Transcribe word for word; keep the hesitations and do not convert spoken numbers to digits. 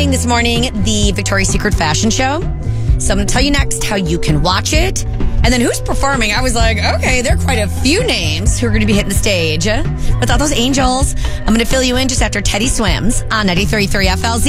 ending this morning the Victoria's Secret fashion show. So I'm going to tell you next how you can watch it. And then who's performing? I was like, okay, there are quite a few names who are going to be hitting the stage with all those angels. I'm going to fill you in just after Teddy Swims on ninety-three point three F L Z.